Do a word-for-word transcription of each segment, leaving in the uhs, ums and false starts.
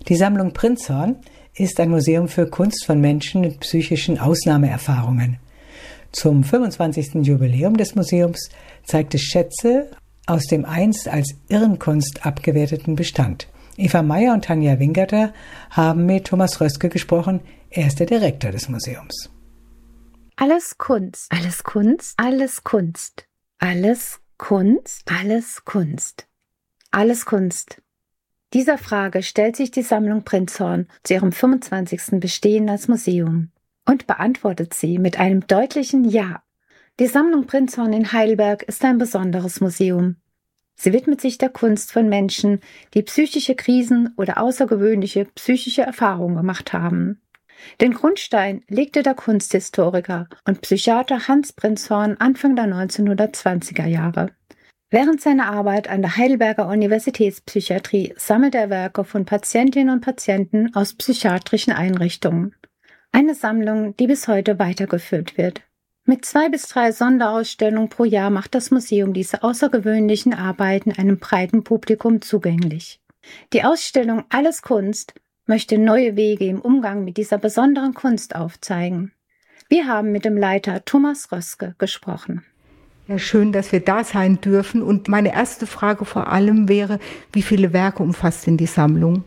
Die Sammlung Prinzhorn ist ein Museum für Kunst von Menschen mit psychischen Ausnahmeerfahrungen. Zum fünfundzwanzigsten Jubiläum des Museums zeigt es Schätze aus dem einst als Irrenkunst abgewerteten Bestand. Eva Meyer und Tanja Wingerter haben mit Thomas Röske gesprochen. Er ist der Direktor des Museums. Alles Kunst, alles Kunst, alles Kunst, alles Kunst, alles Kunst, alles Kunst. Dieser Frage stellt sich die Sammlung Prinzhorn zu ihrem fünfundzwanzigsten Bestehen als Museum und beantwortet sie mit einem deutlichen Ja. Die Sammlung Prinzhorn in Heidelberg ist ein besonderes Museum. Sie widmet sich der Kunst von Menschen, die psychische Krisen oder außergewöhnliche psychische Erfahrungen gemacht haben. Den Grundstein legte der Kunsthistoriker und Psychiater Hans Prinzhorn Anfang der neunzehnhundertzwanziger Jahre. Während seiner Arbeit an der Heidelberger Universitätspsychiatrie sammelte er Werke von Patientinnen und Patienten aus psychiatrischen Einrichtungen. Eine Sammlung, die bis heute weitergeführt wird. Mit zwei bis drei Sonderausstellungen pro Jahr macht das Museum diese außergewöhnlichen Arbeiten einem breiten Publikum zugänglich. Die Ausstellung Alles Kunst möchte neue Wege im Umgang mit dieser besonderen Kunst aufzeigen. Wir haben mit dem Leiter Thomas Röske gesprochen. Ja, schön, dass wir da sein dürfen. Und meine erste Frage vor allem wäre, wie viele Werke umfasst denn die Sammlung?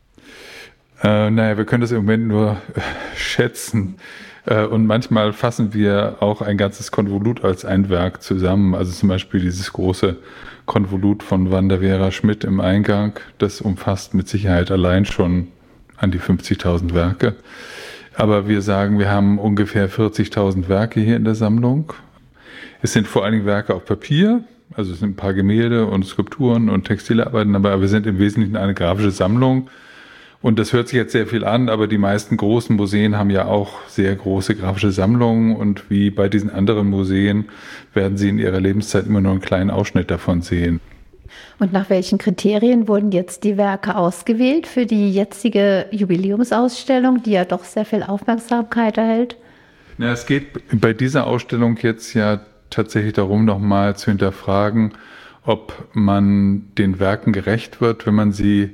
Äh, naja, wir können das im Moment nur äh, schätzen. Und manchmal fassen wir auch ein ganzes Konvolut als ein Werk zusammen. Also zum Beispiel dieses große Konvolut von Wanda Vera Schmidt im Eingang. Das umfasst mit Sicherheit allein schon an die fünfzigtausend Werke. Aber wir sagen, wir haben ungefähr vierzigtausend Werke hier in der Sammlung. Es sind vor allen Dingen Werke auf Papier. Also es sind ein paar Gemälde und Skulpturen und Textilarbeiten. Aber wir sind im Wesentlichen eine grafische Sammlung. Und das hört sich jetzt sehr viel an, aber die meisten großen Museen haben ja auch sehr große grafische Sammlungen und wie bei diesen anderen Museen werden Sie in Ihrer Lebenszeit immer nur einen kleinen Ausschnitt davon sehen. Und nach welchen Kriterien wurden jetzt die Werke ausgewählt für die jetzige Jubiläumsausstellung, die ja doch sehr viel Aufmerksamkeit erhält? Na, es geht bei dieser Ausstellung jetzt ja tatsächlich darum, nochmal zu hinterfragen, ob man den Werken gerecht wird, wenn man sie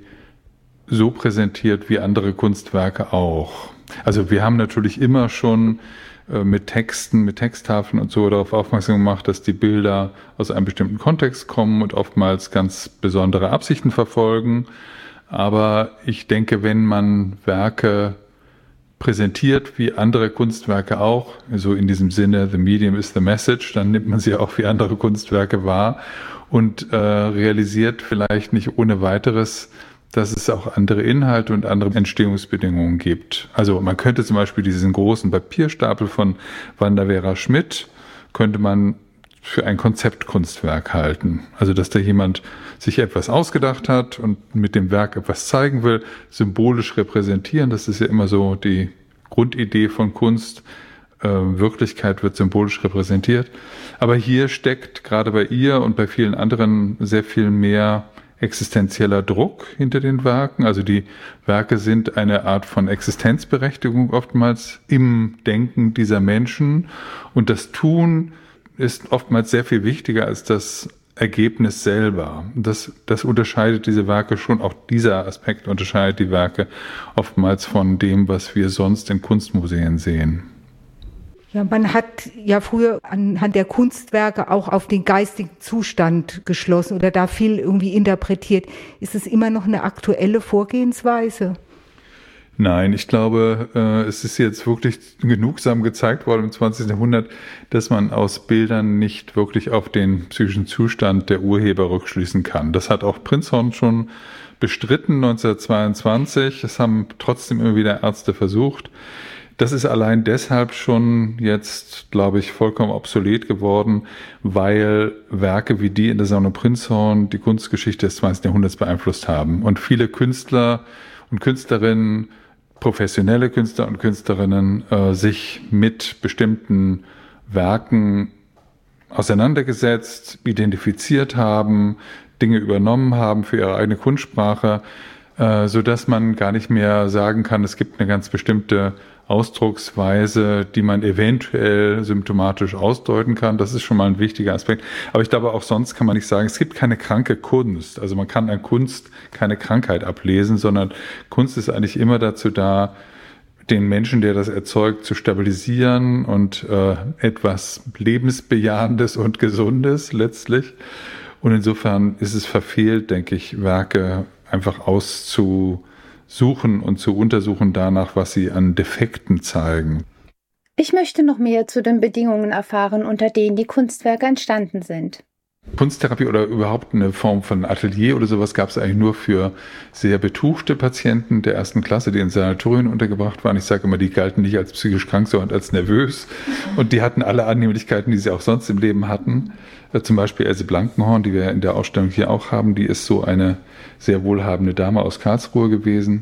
so präsentiert wie andere Kunstwerke auch. Also wir haben natürlich immer schon äh, mit Texten, mit Texttafeln und so darauf aufmerksam gemacht, dass die Bilder aus einem bestimmten Kontext kommen und oftmals ganz besondere Absichten verfolgen. Aber ich denke, wenn man Werke präsentiert wie andere Kunstwerke auch, so in diesem Sinne, the medium is the message, dann nimmt man sie auch wie andere Kunstwerke wahr und äh, realisiert vielleicht nicht ohne weiteres, dass es auch andere Inhalte und andere Entstehungsbedingungen gibt. Also man könnte zum Beispiel diesen großen Papierstapel von Wanda Vera Schmidt, könnte man für ein Konzeptkunstwerk halten. Also dass da jemand sich etwas ausgedacht hat und mit dem Werk etwas zeigen will, symbolisch repräsentieren. Das ist ja immer so die Grundidee von Kunst. Äh, Wirklichkeit wird symbolisch repräsentiert. Aber hier steckt gerade bei ihr und bei vielen anderen sehr viel mehr existenzieller Druck hinter den Werken. Also die Werke sind eine Art von Existenzberechtigung oftmals im Denken dieser Menschen. Und das Tun ist oftmals sehr viel wichtiger als das Ergebnis selber. Das, das unterscheidet diese Werke schon, auch dieser Aspekt unterscheidet die Werke oftmals von dem, was wir sonst in Kunstmuseen sehen. Ja, man hat ja früher anhand der Kunstwerke auch auf den geistigen Zustand geschlossen oder da viel irgendwie interpretiert. Ist es immer noch eine aktuelle Vorgehensweise? Nein, ich glaube, äh, es ist jetzt wirklich genugsam gezeigt worden im zwanzigsten Jahrhundert, dass man aus Bildern nicht wirklich auf den psychischen Zustand der Urheber rückschließen kann. Das hat auch Prinzhorn schon bestritten neunzehnhundertzweiundzwanzig. Das haben trotzdem immer wieder Ärzte versucht. Das ist allein deshalb schon jetzt, glaube ich, vollkommen obsolet geworden, weil Werke wie die in der Sammlung Prinzhorn die Kunstgeschichte des zwanzigsten Jahrhunderts beeinflusst haben. Und viele Künstler und Künstlerinnen, professionelle Künstler und Künstlerinnen, äh, sich mit bestimmten Werken auseinandergesetzt, identifiziert haben, Dinge übernommen haben für ihre eigene Kunstsprache, äh, so dass man gar nicht mehr sagen kann, es gibt eine ganz bestimmte Ausdrucksweise, die man eventuell symptomatisch ausdeuten kann. Das ist schon mal ein wichtiger Aspekt. Aber ich glaube, auch sonst kann man nicht sagen, es gibt keine kranke Kunst. Also man kann an Kunst keine Krankheit ablesen, sondern Kunst ist eigentlich immer dazu da, den Menschen, der das erzeugt, zu stabilisieren und äh, etwas Lebensbejahendes und Gesundes letztlich. Und insofern ist es verfehlt, denke ich, Werke einfach auszusuchen und zu untersuchen danach, was sie an Defekten zeigen. Ich möchte noch mehr zu den Bedingungen erfahren, unter denen die Kunstwerke entstanden sind. Kunsttherapie oder überhaupt eine Form von Atelier oder sowas gab es eigentlich nur für sehr betuchte Patienten der ersten Klasse, die in Sanatorien untergebracht waren. Ich sage immer, die galten nicht als psychisch krank, sondern als nervös. Und die hatten alle Annehmlichkeiten, die sie auch sonst im Leben hatten. Zum Beispiel Else Blankenhorn, die wir in der Ausstellung hier auch haben, die ist so eine sehr wohlhabende Dame aus Karlsruhe gewesen.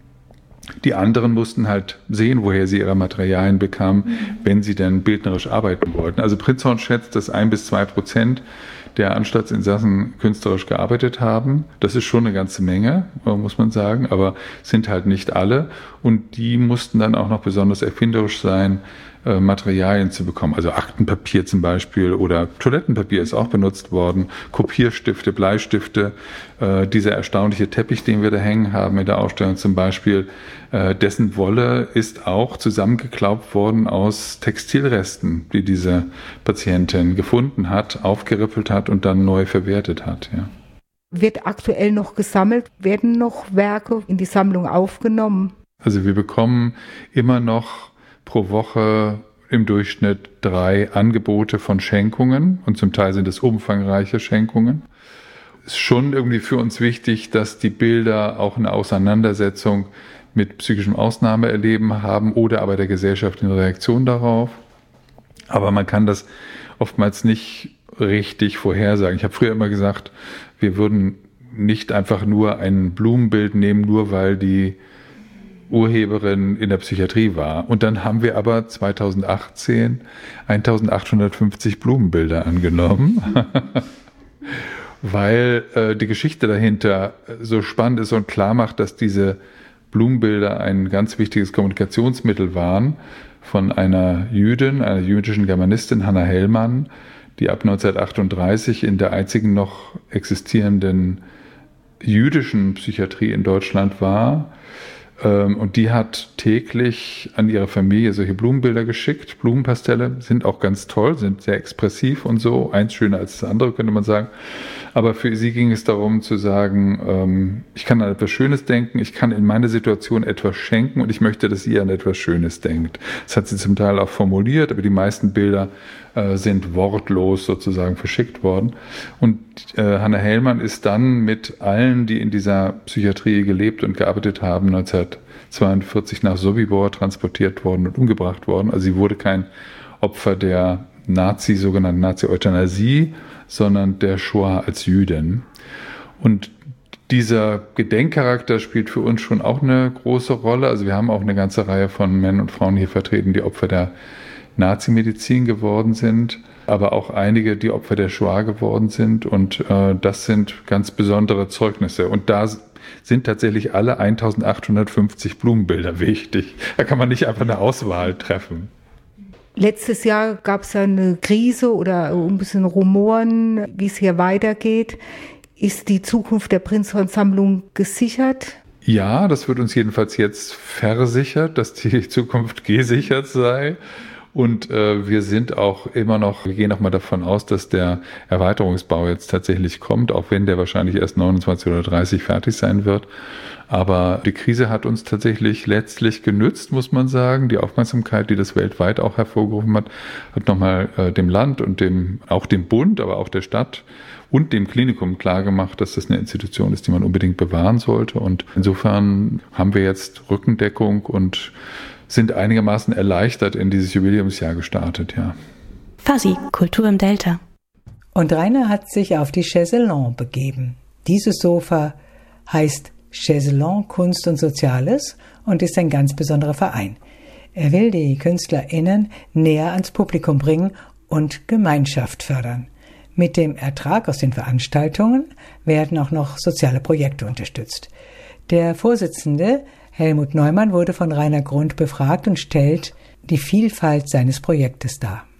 Die anderen mussten halt sehen, woher sie ihre Materialien bekamen, mhm. wenn sie denn bildnerisch arbeiten wollten. Also Prinzhorn schätzt, dass ein bis zwei Prozent der Anstaltsinsassen künstlerisch gearbeitet haben. Das ist schon eine ganze Menge, muss man sagen, aber sind halt nicht alle. Und die mussten dann auch noch besonders erfinderisch sein, äh, Materialien zu bekommen. Also Aktenpapier zum Beispiel oder Toilettenpapier ist auch benutzt worden, Kopierstifte, Bleistifte. Äh, dieser erstaunliche Teppich, den wir da hängen haben in der Ausstellung zum Beispiel, äh, dessen Wolle ist auch zusammengeklaubt worden aus Textilresten, die diese Patientin gefunden hat, aufgerippelt hat und dann neu verwertet hat. Ja. Wird aktuell noch gesammelt? Werden noch Werke in die Sammlung aufgenommen? Also wir bekommen immer noch pro Woche im Durchschnitt drei Angebote von Schenkungen und zum Teil sind es umfangreiche Schenkungen. Es ist schon irgendwie für uns wichtig, dass die Bilder auch eine Auseinandersetzung mit psychischem Ausnahmeerleben haben oder aber der Gesellschaft in Reaktion darauf. Aber man kann das oftmals nicht richtig vorhersagen. Ich habe früher immer gesagt, wir würden nicht einfach nur ein Blumenbild nehmen, nur weil die Urheberin in der Psychiatrie war. Und dann haben wir aber zweitausendachtzehn eintausendachthundertfünfzig Blumenbilder angenommen, weil äh, die Geschichte dahinter so spannend ist und klar macht, dass diese Blumenbilder ein ganz wichtiges Kommunikationsmittel waren von einer Jüdin, einer jüdischen Germanistin, Hannah Hellmann, die ab neunzehnhundertachtunddreißig in der einzigen noch existierenden jüdischen Psychiatrie in Deutschland war. Und die hat täglich an ihre Familie solche Blumenbilder geschickt. Blumenpastelle sind auch ganz toll, sind sehr expressiv und so. Eins schöner als das andere, könnte man sagen. Aber für sie ging es darum zu sagen, ich kann an etwas Schönes denken, ich kann in meine Situation etwas schenken und ich möchte, dass ihr an etwas Schönes denkt. Das hat sie zum Teil auch formuliert, aber die meisten Bilder sind wortlos sozusagen verschickt worden. Und äh, Hannah Hellmann ist dann mit allen, die in dieser Psychiatrie gelebt und gearbeitet haben, neunzehnhundertzweiundvierzig nach Sobibor transportiert worden und umgebracht worden. Also sie wurde kein Opfer der Nazi, sogenannten Nazi-Euthanasie, sondern der Shoah als Jüdin. Und dieser Gedenkcharakter spielt für uns schon auch eine große Rolle. Also wir haben auch eine ganze Reihe von Männern und Frauen hier vertreten, die Opfer der Nazi-Medizin geworden sind, aber auch einige, die Opfer der Shoah geworden sind. Und äh, das sind ganz besondere Zeugnisse. Und da sind tatsächlich alle eintausendachthundertfünfzig Blumenbilder wichtig. Da kann man nicht einfach eine Auswahl treffen. Letztes Jahr gab es ja eine Krise oder ein bisschen Rumoren, wie es hier weitergeht. Ist die Zukunft der Prinzhorn-Sammlung gesichert? Ja, das wird uns jedenfalls jetzt versichert, dass die Zukunft gesichert sei. Und äh, wir sind auch immer noch, wir gehen auch mal davon aus, dass der Erweiterungsbau jetzt tatsächlich kommt, auch wenn der wahrscheinlich erst neunundzwanzig oder dreißig fertig sein wird. Aber die Krise hat uns tatsächlich letztlich genützt, muss man sagen. Die Aufmerksamkeit, die das weltweit auch hervorgerufen hat, hat nochmal äh, dem Land und dem auch dem Bund, aber auch der Stadt und dem Klinikum klargemacht, dass das eine Institution ist, die man unbedingt bewahren sollte. Und insofern haben wir jetzt Rückendeckung und sind einigermaßen erleichtert in dieses Jubiläumsjahr gestartet, ja. Fuzzy, Kultur im Delta. Und Rainer hat sich auf die Chaiselongue begeben. Dieses Sofa heißt Chaiselongue Kunst und Soziales und ist ein ganz besonderer Verein. Er will die KünstlerInnen näher ans Publikum bringen und Gemeinschaft fördern. Mit dem Ertrag aus den Veranstaltungen werden auch noch soziale Projekte unterstützt. Der Vorsitzende Helmut Neumann wurde von Rainer Grund befragt und stellt die Vielfalt seines Projektes dar.